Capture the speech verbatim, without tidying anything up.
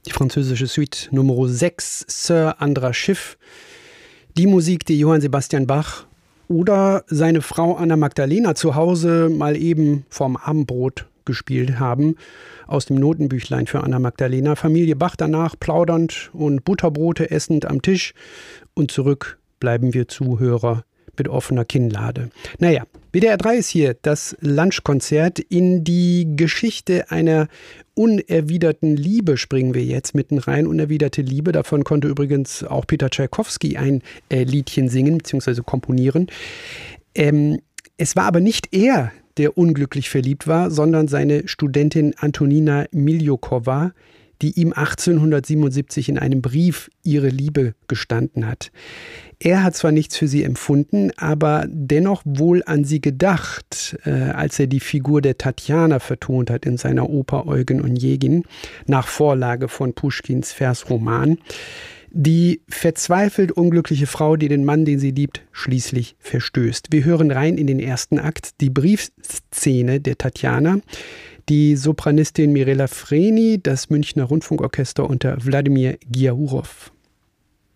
Die französische Suite Nummer sechs, Sir Andras Schiff. Die Musik, die Johann Sebastian Bach oder seine Frau Anna Magdalena zu Hause mal eben vorm Abendbrot gespielt haben. Aus dem Notenbüchlein für Anna Magdalena. Familie Bach danach plaudernd und Butterbrote essend am Tisch. Und zurück bleiben wir Zuhörer mit offener Kinnlade. Naja, W D R drei ist hier das Lunchkonzert. In die Geschichte einer unerwiderten Liebe springen wir jetzt mitten rein. Unerwiderte Liebe, davon konnte übrigens auch Peter Tschaikowski ein äh, Liedchen singen bzw. komponieren. Ähm, es war aber nicht er, der unglücklich verliebt war, sondern seine Studentin Antonina Miljokowa, die ihm achtzehnhundertsiebenundsiebzig in einem Brief ihre Liebe gestanden hat. Er hat zwar nichts für sie empfunden, aber dennoch wohl an sie gedacht, äh, als er die Figur der Tatjana vertont hat in seiner Oper Eugen Onegin, nach Vorlage von Puschkins Versroman. Die verzweifelt unglückliche Frau, die den Mann, den sie liebt, schließlich verstößt. Wir hören rein in den ersten Akt, die Briefszene der Tatjana. Die Sopranistin Mirella Freni, das Münchner Rundfunkorchester unter Wladimir Giaourov.